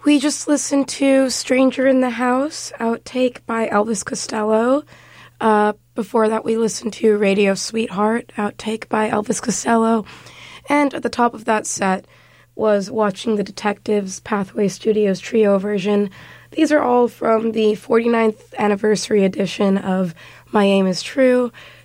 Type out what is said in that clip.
We just listened to Stranger in the House, outtake by Elvis Costello. Before that, we listened to Radio Sweetheart, outtake by Elvis Costello. And at the top of that set was Watching the Detectives, Pathway Studios trio version. These are all from the 49th anniversary edition of My Aim is True.